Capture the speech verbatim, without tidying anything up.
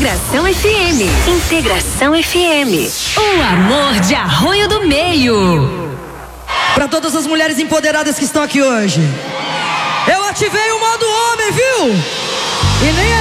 Integração F M. Integração F M. O amor de Arroio do Meio. Para todas as mulheres empoderadas que estão aqui hoje, eu ativei o modo homem, viu? E nem